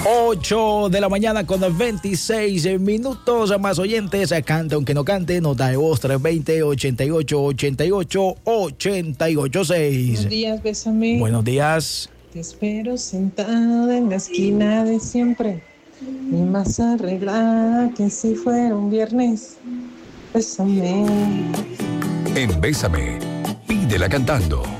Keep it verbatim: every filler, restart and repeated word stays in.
ocho de la mañana con veintiséis minutos. Más oyentes, cante aunque no cante, nota de voz tres dos cero, ochenta y ocho, ochenta y ocho, ochenta y ocho seis. Buenos días, bésame. Buenos días. Te espero sentada en la esquina de siempre, y más arreglada que si fuera un viernes. Bésame. En Bésame, pídela cantando.